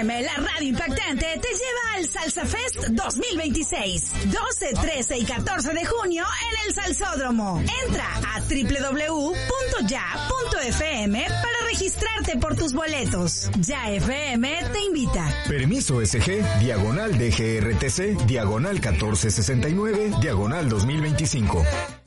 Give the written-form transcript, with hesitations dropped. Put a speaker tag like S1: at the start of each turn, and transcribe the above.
S1: FM, la radio impactante, te lleva al Salsa Fest 2026. 12, 13 y 14 de junio en el Salsódromo. Entra a www.ya.fm para registrarte por tus boletos. Ya FM te invita.
S2: Permiso SG, diagonal DGRTC, diagonal 1469, diagonal 2025.